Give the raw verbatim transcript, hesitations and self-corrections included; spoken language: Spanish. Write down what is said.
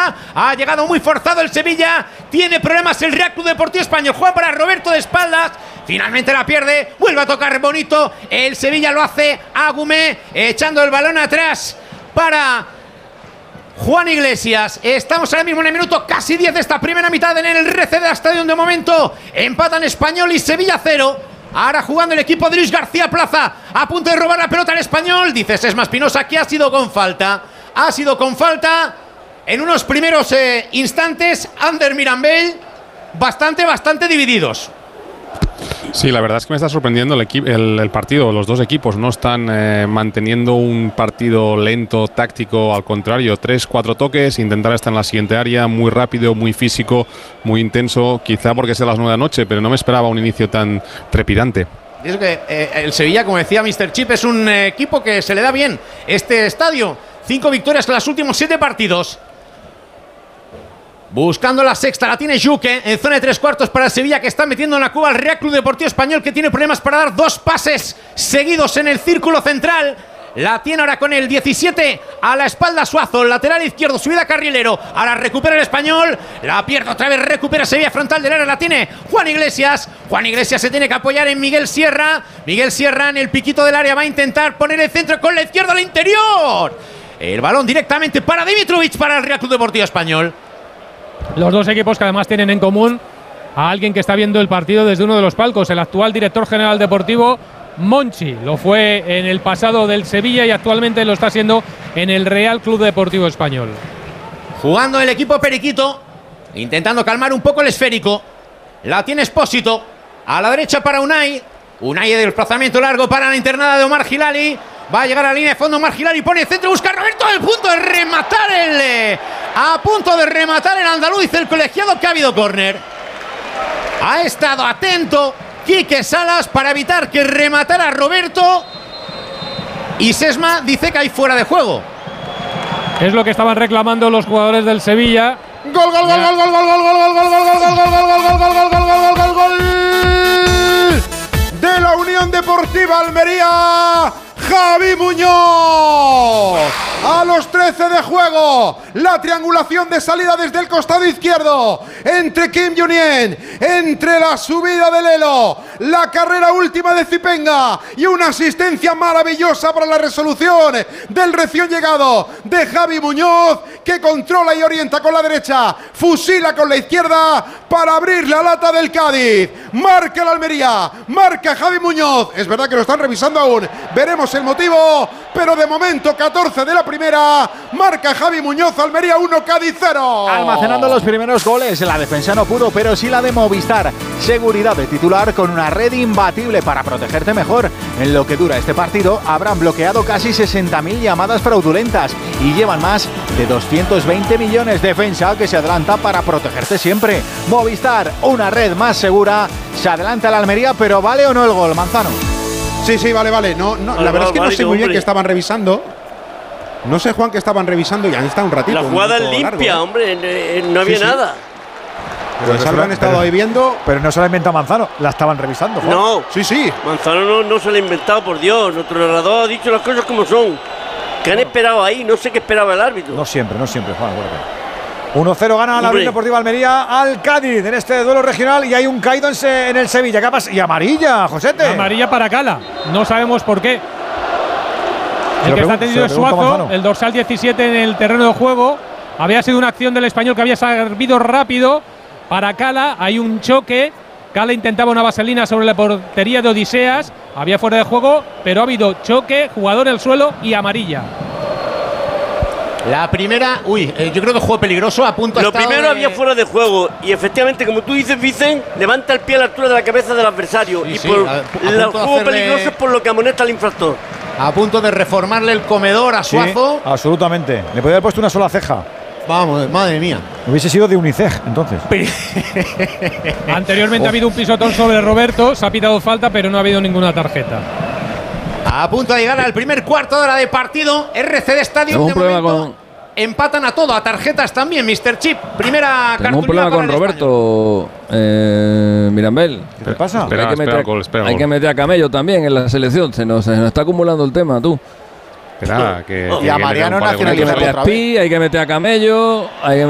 Sevilla. Ha llegado muy forzado el Sevilla. Tiene problemas el Real Club Deportivo Español. Juega para Roberto de espaldas. Finalmente la pierde. Vuelve a tocar bonito. El Sevilla lo hace. Agumé echando el balón atrás para Juan Iglesias. Estamos ahora mismo en el minuto casi diez de esta primera mitad en el R C D Stadium. De momento empatan Español y Sevilla cero. Ahora jugando el equipo de Luis García Plaza, a punto de robar la pelota al Español. Dice Sesma Espinosa que ha sido con falta. Ha sido con falta en unos primeros eh, instantes. Ander Mirambell, bastante, bastante divididos. Sí, la verdad es que me está sorprendiendo el, el, el partido. Los dos equipos no están eh, manteniendo un partido lento, táctico. Al contrario, tres, cuatro toques, intentar estar en la siguiente área, muy rápido, muy físico, muy intenso. Quizá porque sea las nueve de la noche, pero no me esperaba un inicio tan trepidante. Es que eh, el Sevilla, como decía míster Chip, es un eh, equipo que se le da bien este estadio. Cinco victorias en los últimos siete partidos. Buscando la sexta, la tiene Juque en zona de tres cuartos para el Sevilla, que está metiendo en la cuba al Real Club Deportivo Español, que tiene problemas para dar dos pases seguidos en el círculo central. La tiene ahora con el diecisiete a la espalda Suazo, lateral izquierdo, subida carrilero. Ahora recupera el Español, la pierde otra vez, recupera Sevilla frontal del área, la tiene Juan Iglesias. Juan Iglesias se tiene que apoyar en Miguel Sierra. Miguel Sierra en el piquito del área va a intentar poner el centro con la izquierda al interior. El balón directamente para Dimitrovic, para el Real Club Deportivo Español. Los dos equipos que además tienen en común a alguien que está viendo el partido desde uno de los palcos, el actual director general deportivo Monchi. Lo fue en el pasado del Sevilla y actualmente lo está haciendo en el Real Club Deportivo Español. Jugando el equipo periquito, intentando calmar un poco el esférico. La tiene Espósito, a la derecha para Unai. Unai de desplazamiento largo para la internada de Omar Hilali. Va a llegar a la línea de fondo Omar Hilali, pone el centro, busca a Roberto, al punto de rematar el... A punto de rematar el andaluz, dice el colegiado que ha habido córner. Ha estado atento Quique Salas para evitar que rematara Roberto. Y Sesma dice que hay fuera de juego. Es lo que estaban reclamando los jugadores del Sevilla. Gol, gol, gol, gol, gol, gol, gol, gol, gol, gol, gol, gol, gol, gol, gol, gol, gol, gol, gol, gol de la Unión Deportiva Almería. Javi Muñoz. A los trece de juego, la triangulación de salida desde el costado izquierdo entre Kim Junien, entre la subida de Lelo, la carrera última de Zipenga y una asistencia maravillosa para la resolución del recién llegado de Javi Muñoz, que controla y orienta con la derecha, fusila con la izquierda para abrir la lata del Cádiz. Marca la Almería, marca Javi Muñoz. Es verdad que lo están revisando aún, veremos el motivo, pero de momento catorce de la primera, marca Javi Muñoz, Almería uno, Cádiz cero. Almacenando los primeros goles, la defensa no pudo, pero sí la de Movistar. Seguridad de titular con una red imbatible para protegerte mejor. En lo que dura este partido, habrán bloqueado casi sesenta mil llamadas fraudulentas y llevan más de doscientos veinte millones. Defensa que se adelanta para protegerte siempre. Movistar, una red más segura. Se adelanta la Almería, pero ¿vale o no el gol, Manzano? Sí, sí, vale, vale. No, no, vale, la verdad vale, es que no vale, sé muy bien qué estaban revisando. No sé, Juan, qué estaban revisando y han estado un ratito. La jugada es limpia, largo, ¿eh? Hombre, eh, no había sí, sí. nada. Pues algo han estado ahí viendo. Pero no se la ha inventado Manzano, la estaban revisando, Juan. No, sí, sí. Manzano no, no se la ha inventado, por Dios. Nuestro narrador ha dicho las cosas como son. ¿Qué han esperado ahí? No sé qué esperaba el árbitro. No siempre, no siempre, Juan. uno cero gana la Unión Deportiva Almería al Cádiz en este duelo regional y hay un caído en, se, en el Sevilla. ¿Qué pasa? Y amarilla, Josete. Amarilla para Cala. No sabemos por qué. El que está tenido es Suazo, el dorsal diecisiete en el terreno de juego. Había sido una acción del español que había servido rápido para Cala. Hay un choque. Cala intentaba una vaselina sobre la portería de Odiseas. Había fuera de juego, pero ha habido choque, jugador en el suelo y amarilla. La primera, uy, eh, yo creo que juego peligroso, a punto. Lo primero de... había fuera de juego y efectivamente, como tú dices, Vicen, levanta el pie a la altura de la cabeza del adversario. Sí, y sí, por a, a el juego hacerle... peligroso es por lo que amonesta al infractor. A punto de reformarle el comedor a Suazo. Sí, absolutamente. Le podía haber puesto una sola ceja. Vamos, madre mía. Hubiese sido de Unicef, entonces. Anteriormente oh. ha habido un pisotón sobre Roberto, se ha pitado falta, pero no ha habido ninguna tarjeta. A punto de llegar al primer cuarto de hora de partido, R C D Stadium. De momento, con... empatan a todo, a tarjetas también, míster Chip. Primera cartulina. Tengo un problema con Roberto eh, Mirambell. ¿Qué pasa? Espera, hay, que espera, meter, gol, espera, hay gol. que meter a Camello también en la selección. Se nos, se nos está acumulando el tema, tú. Espera, que, y a Mariano nacionalizar otra vez. Hay que meter a Camello. Hay que